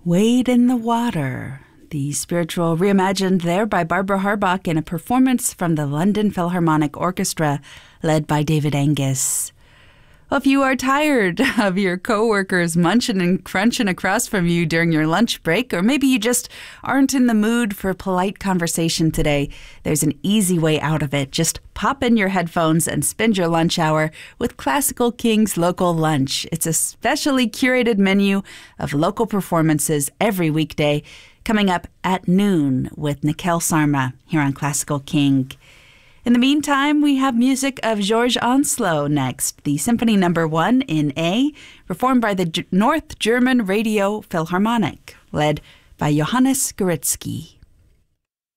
Wade in the Water, the spiritual reimagined there by Barbara Harbach in a performance from the London Philharmonic Orchestra led by David Angus. Well, if you are tired of your coworkers munching and crunching across from you during your lunch break, or maybe you just aren't in the mood for polite conversation today, there's an easy way out of it. Just pop in your headphones and spend your lunch hour with Classical King's Local Lunch. It's a specially curated menu of local performances every weekday, coming up at noon with Nikhil Sarma here on Classical King. In the meantime, we have music of Georges Onslow next, the Symphony No. 1 in A, performed by the North German Radio Philharmonic, led by Johannes Goretzky.